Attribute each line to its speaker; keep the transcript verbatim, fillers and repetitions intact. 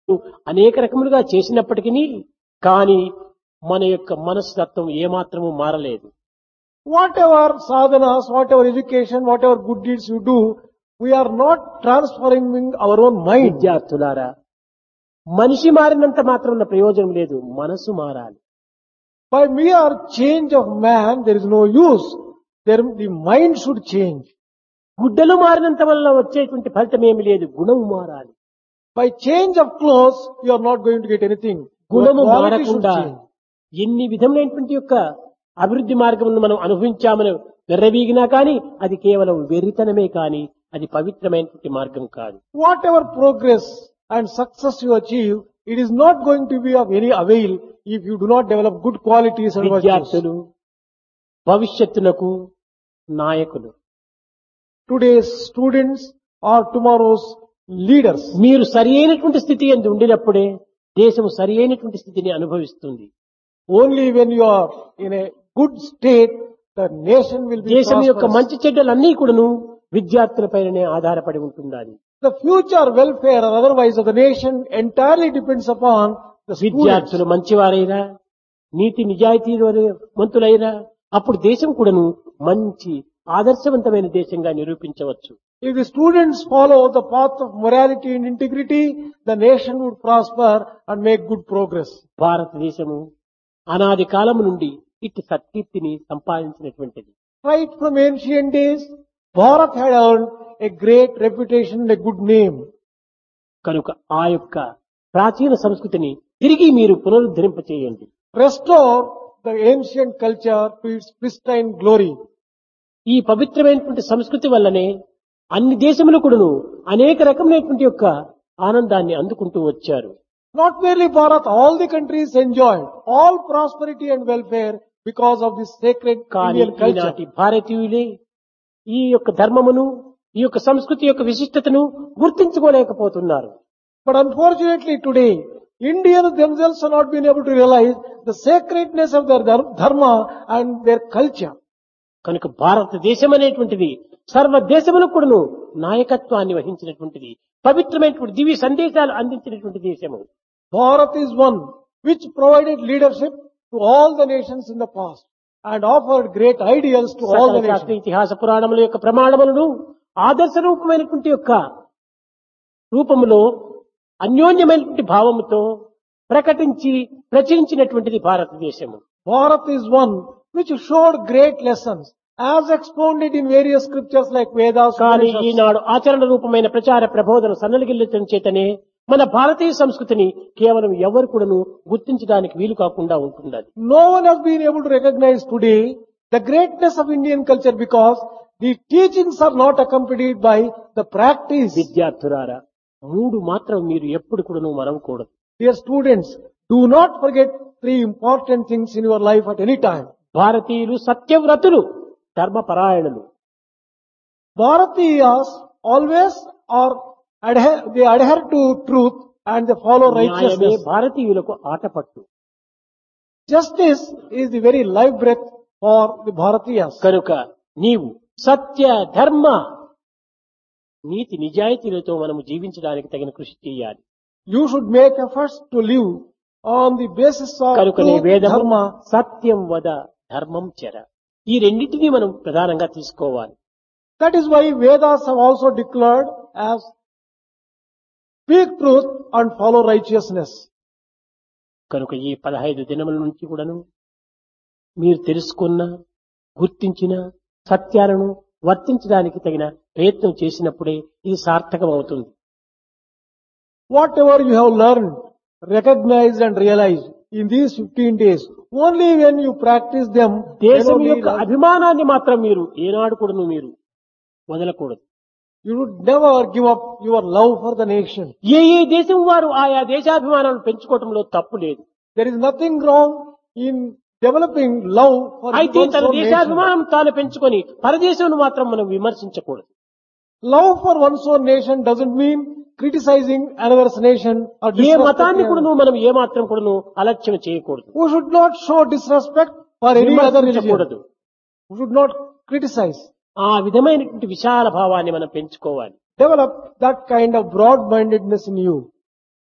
Speaker 1: అనేక రకములుగా చేసినప్పటికీ కానీ మన యొక్క మనస్తత్వం ఏమాత్రము మారలేదు.
Speaker 2: Whatever sadhanas, whatever education, whatever good deeds you do, we are not transforming our own mind.
Speaker 1: విద్యార్థులారా, మనిషి మారినంత మాత్రం ప్రయోజనం లేదు, మనసు మారాలి.
Speaker 2: By mere change of man, there is no use. There, the mind should change.
Speaker 1: గుడ్డలు మారినంత వల్ల వచ్చేటువంటి ఫలితం ఏమి లేదు, గుణం మారాలి.
Speaker 2: By change of clothes, you are not going to get anything. Your
Speaker 1: గుణము
Speaker 2: quality should
Speaker 1: మారకుండా
Speaker 2: change.
Speaker 1: ఎన్ని విధములైనటువంటి యొక్క అభివృద్ధి మార్గములను మనం అనుభవించామని వెర్రవీగినా కానీ అది కేవలం వెర్రితనమే కానీ అది పవిత్రమైనటువంటి మార్గం కాదు.
Speaker 2: Whatever progress and success you achieve, it is not going to be of any avail if you do not develop good qualities and virtues.
Speaker 1: విద్యార్థులు భవిష్యత్తునకు నాయకులు.
Speaker 2: Today's students are tomorrow's leaders.
Speaker 1: మీరు సరి అయినటువంటి స్థితి యందు ఉండినప్పుడే దేశము సరి అయినటువంటి స్థితిని అనుభవిస్తుంది.
Speaker 2: Only when you are in a good state, the nation will be
Speaker 1: దేశం యొక్క
Speaker 2: prosperous.
Speaker 1: మంచి చెడ్డలన్నీ కూడాను విద్యార్థులపైనే ఆధారపడి ఉంటున్నది.
Speaker 2: The future welfare or otherwise of the nation entirely depends upon the students.
Speaker 1: విద్యార్థులు మంచివారైనా నీతి నిజాయితీ మంతులైనా అప్పుడు దేశం కూడాను మంచి ఆదర్శవంతమైన దేశంగా నిరూపించవచ్చు.
Speaker 2: If the students follow the path of morality and integrity, the nation would prosper and make good progress.
Speaker 1: భారతదేశము అనాది కాలము నుండి ఇట్టి సత్కీర్తిని సంపాదించినటువంటిది.
Speaker 2: Right from ancient days, Bharat had earned a great reputation and a good name.
Speaker 1: కనుక ఆ యొక్క ప్రాచీన సంస్కృతిని తిరిగి మీరు పునరుద్ధరింపచేయండి.
Speaker 2: Restore the ancient culture to its pristine glory.
Speaker 1: ఈ పవిత్రమైనటువంటి సంస్కృతి వల్లనే అన్ని దేశములు కూడాను అనేక రకమైనటువంటి యొక్క ఆనందాన్ని అందుకుంటూ వచ్చారు.
Speaker 2: Not merely Bharat, all the countries enjoyed all prosperity and welfare because of this sacred
Speaker 1: కానీ
Speaker 2: Indian culture.
Speaker 1: ఈనాటి భారతీయులే ఈ యొక్క ధర్మమును ఈ యొక్క సంస్కృతి యొక్క విశిష్టతను గుర్తించుకోలేకపోతున్నారు.
Speaker 2: But unfortunately today, Indians themselves have not been able to realize the sacredness of their dhar- dharma and their culture.
Speaker 1: కనుక భారతదేశం అనేటువంటిది సర్వ దేశములకు కూడాను నాయకత్వాన్ని వహించినటువంటిది, పవిత్రమైనటువంటి దివ్య సందేశాలు అందించినటువంటి దేశము.
Speaker 2: Bharat is one which provided leadership to all the nations in the past and offered great ideals to all the
Speaker 1: సకల శాస్త్ర
Speaker 2: nations.
Speaker 1: ఇతిహాస పురాణముల యొక్క ప్రమాణములను ఆదర్శ రూపమైనటువంటి యొక్క రూపములో అన్యోన్యమైనటువంటి భావముతో ప్రకటించి ప్రచురించినటువంటిది భారతదేశము.
Speaker 2: Bharat is one which showed great lessons as expounded in various scriptures like Vedas.
Speaker 1: కానీ
Speaker 2: Upanishads.
Speaker 1: ఈనాడు ఆచరణ రూపమైన ప్రచార ప్రబోధన సన్నగిల్లటం చేతనే మన భారతీయ సంస్కృతిని కేవలం ఎవరు కూడాను గుర్తించడానికి వీలు కాకుండా ఉంటున్నది.
Speaker 2: No one has been able to recognize today the greatness of Indian culture because the teachings are not accompanied by the practice.
Speaker 1: విద్యార్థులారా, మూడు మాత్రం మీరు ఎప్పుడు కూడాను మరవకూడదు.
Speaker 2: Dear students, do not forget three important things in your life at any time.
Speaker 1: భారతీయులు సత్యవ్రతులు, ధర్మపరాయణులు.
Speaker 2: Bharatiyas always are adhere, they adhere to truth and they follow
Speaker 1: న్యాయమే
Speaker 2: righteousness.
Speaker 1: భారతీయులకు Athapaththu.
Speaker 2: Justice is the very life breath for the Bharatiyas.
Speaker 1: కనుక నీవు సత్య ధర్మ నీతి నిజాయితీలతో మనము జీవించడానికి తగిన కృషి చేయాలి.
Speaker 2: You should make efforts to live on the basis of
Speaker 1: కనుక నీ
Speaker 2: truth,
Speaker 1: వేదము
Speaker 2: dharma.
Speaker 1: సత్యం వద ధర్మం చెర, ఈ రెండింటినీ మనం ప్రధానంగా తీసుకోవాలి.
Speaker 2: That is why Vedas have also declared as speak truth and follow righteousness.
Speaker 1: కనుక ఈ పదహైదు దినముల నుంచి కూడాను మీరు తెలుసుకున్న గుర్తించిన సత్యాలను వర్తించడానికి తగిన ప్రయత్నం చేసినప్పుడే ఇది సార్థకం అవుతుంది.
Speaker 2: Whatever you have learned, recognized and realized in these fifteen days, only when you practice them, then
Speaker 1: దేశం
Speaker 2: only
Speaker 1: యొక్క
Speaker 2: life-
Speaker 1: అభిమానాన్ని మాత్రం మీరు ఏనాడు కూడాను మీరు వదలకూడదు.
Speaker 2: you would never give up your love for the nation.
Speaker 1: ఏ ఏ దేశం వారు ఆయా దేశాభిమానాలను పెంచుకోవడంలో తప్పు లేదు.
Speaker 2: There is nothing wrong in developing love for
Speaker 1: అయితే
Speaker 2: one's
Speaker 1: తన
Speaker 2: own nation.
Speaker 1: దేశాభిమానం తాను పెంచుకొని పరదేశం మాత్రం మనం విమర్శించకూడదు.
Speaker 2: Love for one's own nation doesn't mean criticizing another's nation or
Speaker 1: A
Speaker 2: disrespecting
Speaker 1: మతాన్ని
Speaker 2: another.
Speaker 1: కూడాను మనం ఏ మాత్రం కూడాను అలక్ష్యం చేయకూడదు,
Speaker 2: We should not show disrespect for any other religion.
Speaker 1: విమర్శించకూడదు.
Speaker 2: We should not criticize.
Speaker 1: ఆ విధమైనటువంటి విశాల భావాన్ని మనం పెంచుకోవాలి.
Speaker 2: Develop that kind of broad-mindedness in you.